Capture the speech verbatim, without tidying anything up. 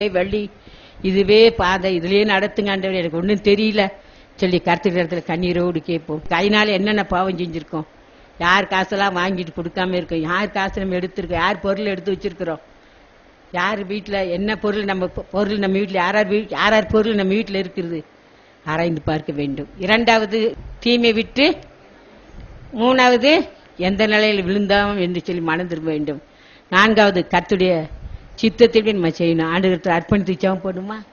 வள்ளி இதுவே பாதை இதுலயே நடத்துங்க ஆண்டவரே, எனக்கு ஒன்றும் தெரியல சொல்லி கருத்துக்கிற இடத்துல கண்ணீரோடு கேட்போம். கையினால என்னென்ன பாவம் செஞ்சிருக்கோம், யார் காசெல்லாம் வாங்கிட்டு கொடுக்காம இருக்கோம், யார் காசு நம்ம எடுத்திருக்கோம், யார் பொருள் எடுத்து வச்சிருக்கிறோம், யார் வீட்டுல என்ன பொருள், நம்ம பொ- பொருள் நம்ம வீட்டுல யார் யார் வீ- யார் யார் பொருள் நம்ம வீட்டுல இருக்கிறது ஆராய்ந்து பார்க்க வேண்டும். இரண்டாவது தீமை விட்டு, மூணாவது எந்த நிலையில் விழுந்தோம் என்று சொல்லி மனம் திரும்ப வேண்டும். நான்காவது கர்த்தருடைய சித்தத்திற்கு நம்ம செய்யணும். ஆண்டு அர்ப்பணித்து ஜெபம் போடுமா?